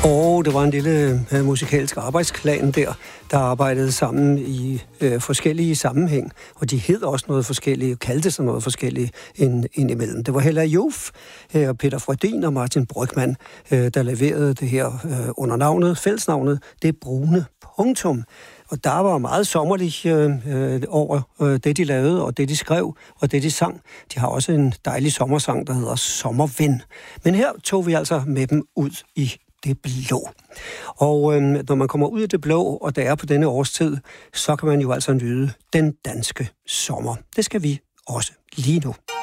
Og det var en lille musikalsk arbejdsklan der arbejdede sammen i forskellige sammenhæng. Og de hed også noget forskelligt, kaldte sig noget forskelligt indimellem. Det var Hella Joof, Peter Frödin og Martin Brygmann, der leverede det her under navnet, fællesnavnet, Det Brune Punktum. Og der var meget sommerligt over det, de lavede, og det, de skrev, og det, de sang. De har også en dejlig sommersang, der hedder Sommervind. Men her tog vi altså med dem ud i det blå. Og når man kommer ud i det blå, og det er på denne årstid, så kan man jo altså nyde den danske sommer. Det skal vi også lige nu.